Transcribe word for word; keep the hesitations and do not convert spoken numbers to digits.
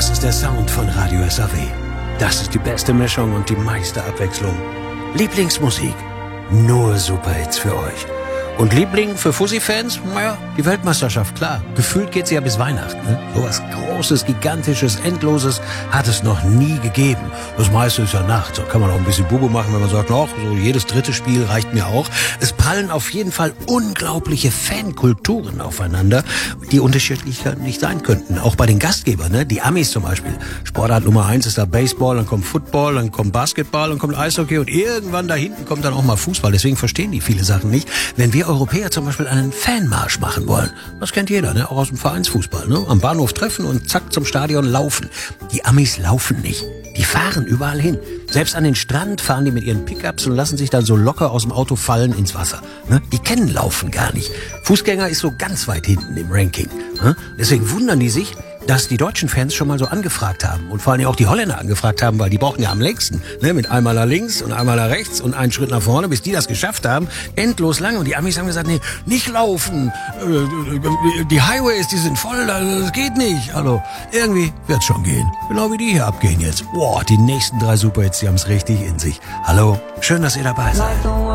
Das ist der Sound von Radio S A W. Das ist die beste Mischung und die meiste Abwechslung. Lieblingsmusik, nur Superhits für euch. Und Liebling für Fussi-Fans? Naja, die Weltmeisterschaft, klar. Gefühlt geht sie ja bis Weihnachten. Ne? So was Großes, Gigantisches, Endloses hat es noch nie gegeben. Das meiste ist ja nachts. Da kann man auch ein bisschen Bubu machen, wenn man sagt, ach, so jedes dritte Spiel reicht mir auch. Es prallen auf jeden Fall unglaubliche Fankulturen aufeinander, die unterschiedlich nicht sein könnten. Auch bei den Gastgebern, ne? Die Amis zum Beispiel. Sportart Nummer eins ist da Baseball, dann kommt Football, dann kommt Basketball, dann kommt Eishockey und irgendwann da hinten kommt dann auch mal Fußball. Deswegen verstehen die viele Sachen nicht. Wenn wir Europäer zum Beispiel einen Fanmarsch machen wollen. Das kennt jeder, ne? Auch aus dem Vereinsfußball. Ne? Am Bahnhof treffen und zack zum Stadion laufen. Die Amis laufen nicht. Die fahren überall hin. Selbst an den Strand fahren die mit ihren Pickups und lassen sich dann so locker aus dem Auto fallen ins Wasser. Ne? Die kennen Laufen gar nicht. Fußgänger ist so ganz weit hinten im Ranking. Ne? Deswegen wundern die sich, dass die deutschen Fans schon mal so angefragt haben und vor allem auch die Holländer angefragt haben, weil die brauchen ja am längsten, ne, mit einmal nach links und einmal nach rechts und einen Schritt nach vorne, bis die das geschafft haben, endlos lange. Und die Amis haben gesagt, nee, nicht laufen, die Highways, die sind voll, das geht nicht. Also irgendwie wird's schon gehen, genau wie die hier abgehen jetzt. Boah, die nächsten drei Superhits, die haben's richtig in sich. Hallo, schön, dass ihr dabei seid.